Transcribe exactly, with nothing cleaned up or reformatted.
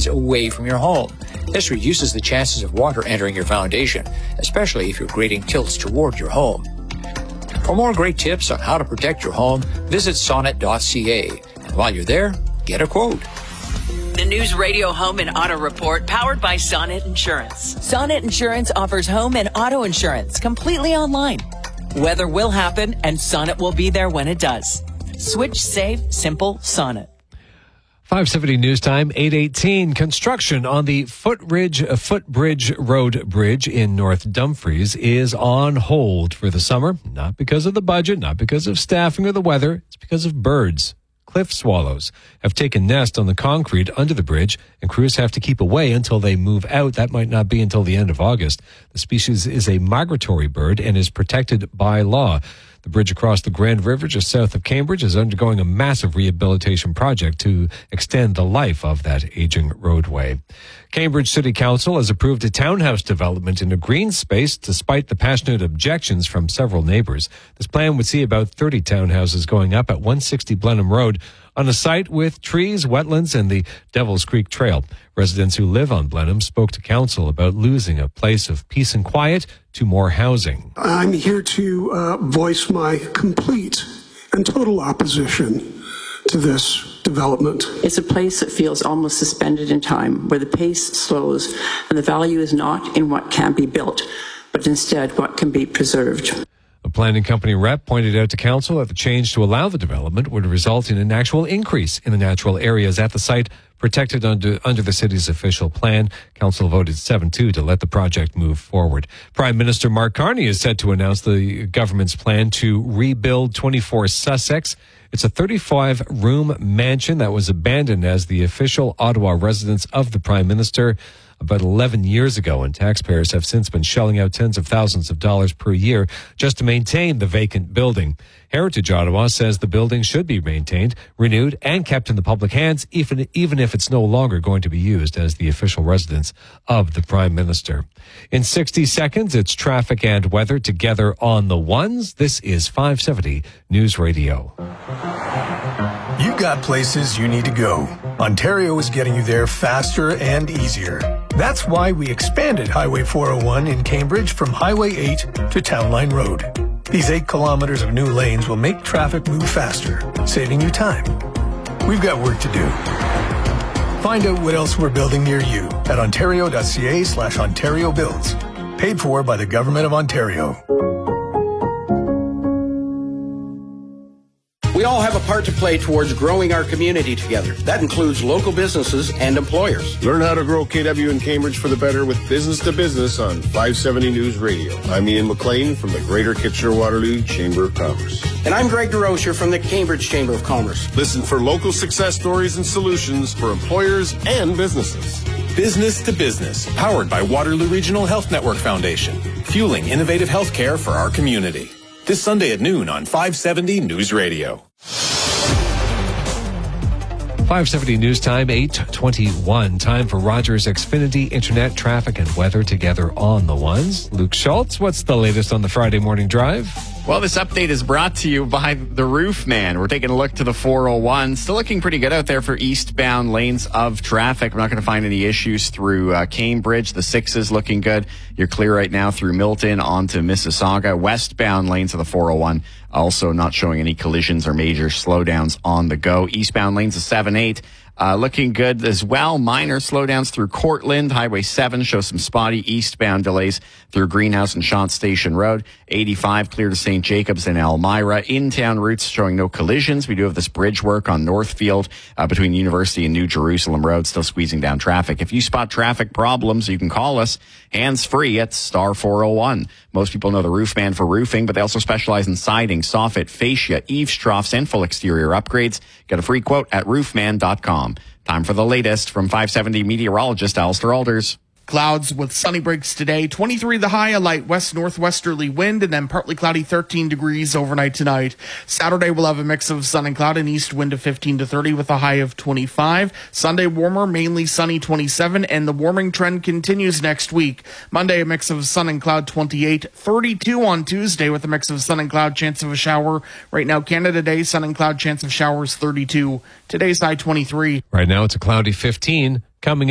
drains away from your home. This reduces the chances of water entering your foundation, especially if your grading tilts toward your home. For more great tips on how to protect your home, visit sonnet dot c a. And while you're there, get a quote. The News Radio Home and Auto Report, powered by Sonnet Insurance. Sonnet Insurance offers home and auto insurance completely online. Weather will happen, and Sonnet will be there when it does. Switch safe, simple Sonnet. five seventy News Time, eight eighteen. Construction on the Footridge, uh, Footbridge Road Bridge in North Dumfries is on hold for the summer. Not because of the budget, not because of staffing or the weather. It's because of birds. Cliff swallows have taken nest on the concrete under the bridge, and crews have to keep away until they move out. That might not be until the end of August. The species is a migratory bird and is protected by law. The bridge across the Grand River just south of Cambridge is undergoing a massive rehabilitation project to extend the life of that aging roadway. Cambridge City Council has approved a townhouse development in a green space despite the passionate objections from several neighbors. This plan would see about thirty townhouses going up at one sixty Blenheim Road on a site with trees, wetlands, and the Devil's Creek Trail. Residents who live on Blenheim spoke to council about losing a place of peace and quiet to more housing. I'm here to uh, voice my complete and total opposition to this development. It's a place that feels almost suspended in time, where the pace slows and the value is not in what can be built, but instead what can be preserved. A planning company rep pointed out to council that the change to allow the development would result in an actual increase in the natural areas at the site protected under under the city's official plan. Council voted seven two to let the project move forward. Prime Minister Mark Carney is set to announce the government's plan to rebuild twenty-four Sussex. It's a thirty-five room mansion that was abandoned as the official Ottawa residence of the Prime Minister about eleven years ago, and taxpayers have since been shelling out tens of thousands of dollars per year just to maintain the vacant building. Heritage Ottawa says the building should be maintained, renewed, and kept in the public hands, even, even if it's no longer going to be used as the official residence of the Prime Minister. In sixty seconds, it's traffic and weather together on the ones. This is five seventy News Radio. You've got places you need to go. Ontario is getting you there faster and easier. That's why we expanded Highway four oh one in Cambridge from Highway eight to Town Line Road. These eight kilometers of new lanes will make traffic move faster, saving you time. We've got work to do. Find out what else we're building near you at ontario.ca slash Ontario Builds. Paid for by the Government of Ontario. We all have a part to play towards growing our community together. That includes local businesses and employers. Learn how to grow K W in Cambridge for the better with Business to Business on five seventy News Radio. I'm Ian McLean from the Greater Kitchener-Waterloo Chamber of Commerce. And I'm Greg DeRocher from the Cambridge Chamber of Commerce. Listen for local success stories and solutions for employers and businesses. Business to Business, powered by Waterloo Regional Health Network Foundation, fueling innovative healthcare for our community. This Sunday at noon on five seventy News Radio. five seventy News Time, eight twenty-one. Time for Rogers Xfinity Internet Traffic and Weather together on the ones. Luke Schultz, what's the latest on the Friday morning drive? Well, this update is brought to you by the Roof Man. We're taking a look to the four oh one. Still looking pretty good out there for eastbound lanes of traffic. We're not going to find any issues through uh, Cambridge. The six is looking good. You're clear right now through Milton onto Mississauga. Westbound lanes of the four oh one also not showing any collisions or major slowdowns on the go. Eastbound lanes of seven eight. Uh, looking good as well. Minor slowdowns through Cortland. Highway seven shows some spotty eastbound delays through Greenhouse and Shant Station Road. eighty-five clear to Saint Jacobs and Elmira. In-town routes showing no collisions. We do have this bridge work on Northfield uh, between University and New Jerusalem Road, still squeezing down traffic. If you spot traffic problems, you can call us hands-free at star four oh one. Most people know the Roof Man for roofing, but they also specialize in siding, soffit, fascia, eaves, troughs, and full exterior upgrades. Get a free quote at roofman dot com. Time for the latest from five seventy meteorologist Alistair Alders. Clouds with sunny breaks today. twenty-three the high, a light west-northwesterly wind, and then partly cloudy, thirteen degrees overnight tonight. Saturday we'll have a mix of sun and cloud, and east wind of fifteen to thirty with a high of twenty-five. Sunday warmer, mainly sunny, twenty-seven, and the warming trend continues next week. Monday a mix of sun and cloud, twenty-eight. thirty-two on Tuesday with a mix of sun and cloud, chance of a shower. Right now, Canada Day, sun and cloud, chance of showers, thirty-two. Today's high, twenty-three. Right now it's a cloudy fifteen. Coming